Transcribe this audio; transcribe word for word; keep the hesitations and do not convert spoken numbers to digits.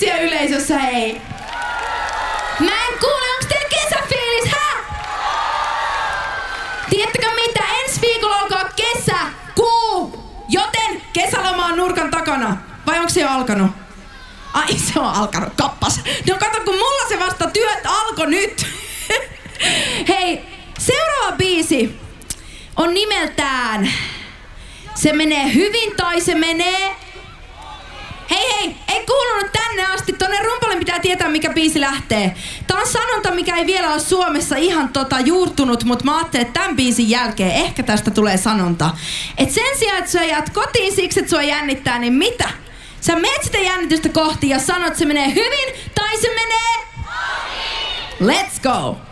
siellä yleisössä, hei? Mä en kuule, onks teillä kesäfiilis, hä? Tiedättekö mitä? Ensi viikolla alkaa kesäkuu, joten kesäloma on nurkan takana. Vai onko se jo alkanut? Ai, se on alkanut, kappas. No kato, kun mulla se vasta työt alkoi nyt. Hei, seuraava biisi on nimeltään Se menee hyvin tai se menee... Hei hei, ei kuulunut tänne asti. Tonne rumpalle pitää tietää, mikä biisi lähtee. Tää on sanonta, mikä ei vielä ole Suomessa ihan tota juurtunut, mutta mä ajattelin, että tämän biisin jälkeen ehkä tästä tulee sanonta. Et sen sijaan, että sä jäät kotiin siksi, että sua jännittää, niin mitä? Sä meet sitä jännitystä kohti ja sanot, että se menee hyvin tai se menee... Let's go!